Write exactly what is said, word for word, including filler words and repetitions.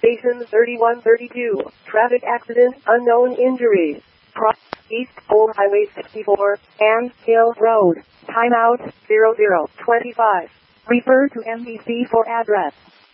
Station thirty-one thirty-two. Traffic accident, unknown injuries. Cross East Old Highway sixty-four, and Hill Road. Timeout, zero zero twenty-five. Refer to M B C for address.